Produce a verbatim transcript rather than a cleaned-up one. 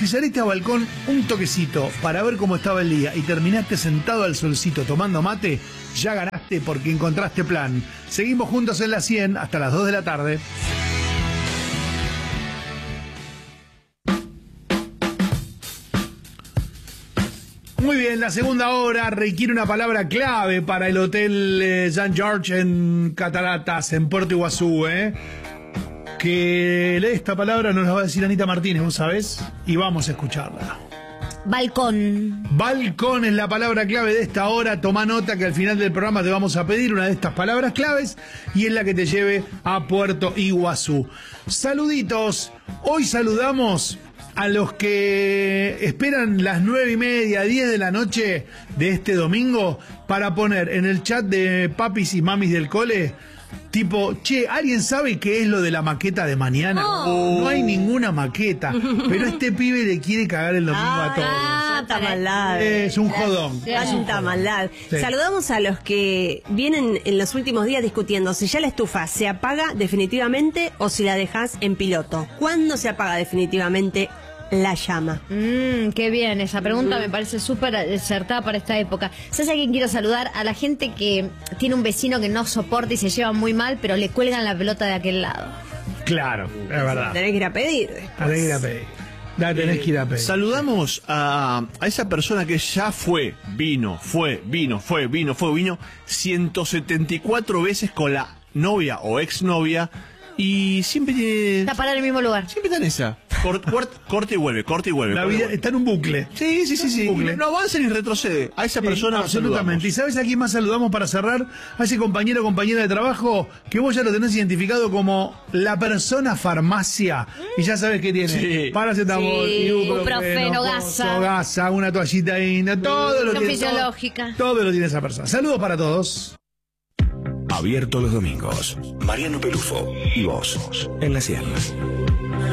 Si saliste al balcón un toquecito para ver cómo estaba el día y terminaste sentado al solcito tomando mate, ya ganaste porque encontraste plan. Seguimos juntos en la cien hasta las dos de la tarde. Muy bien, la segunda hora requiere una palabra clave para el Hotel eh, Jean George en Cataratas, en Puerto Iguazú, ¿eh? Que esta palabra nos la va a decir Anita Martínez, ¿vos sabés? Y vamos a escucharla. Balcón. Balcón es la palabra clave de esta hora. Toma nota que al final del programa te vamos a pedir una de estas palabras claves y es la que te lleve a Puerto Iguazú. Saluditos. Hoy saludamos a los que esperan las nueve y media, diez de la noche de este domingo para poner en el chat de papis y mamis del cole, tipo, che, ¿alguien sabe qué es lo de la maqueta de mañana? Oh. No hay ninguna maqueta, pero este pibe le quiere cagar el domingo ah, a todos. Tanta maldad. Es un jodón. Tanta maldad. Sí. Saludamos a los que vienen en los últimos días discutiendo si ya la estufa se apaga definitivamente o si la dejas en piloto. ¿Cuándo se apaga definitivamente la llama? Mmm, qué bien, esa pregunta me parece súper acertada para esta época. ¿Sabes a quién quiero saludar? A la gente que tiene un vecino que no soporta y se lleva muy mal, pero le cuelgan la pelota de aquel lado. Claro, es verdad. Tenés que ir a pedir después. Tenés que ir a pedir. La tenés que ir a pedir. Saludamos a, a esa persona que ya fue, vino, fue, vino, fue, vino, fue, vino ciento setenta y cuatro veces con la novia o exnovia y siempre tiene... Está parado en el mismo lugar. Siempre está en esa. Cort, cort, corte y vuelve, corte y vuelve. La vida está en un bucle. Sí, sí, sí, sí. Bucle. No avanza ni retrocede. A esa Sí, persona absolutamente. ¿Y sabes a quién más saludamos para cerrar? A ese compañero o compañera de trabajo que vos ya lo tenés identificado como la persona farmacia. Y ya sabes qué tiene. Sí. Paracetamol, Sí, ibuprofeno, ibuprofeno, coso, gasa. gasa, una toallita inda, todo lo tiene. Fisiológica. Todo, todo lo tiene esa persona. Saludos para todos. Abierto los domingos. Mariano Pelufo y vos en la cien.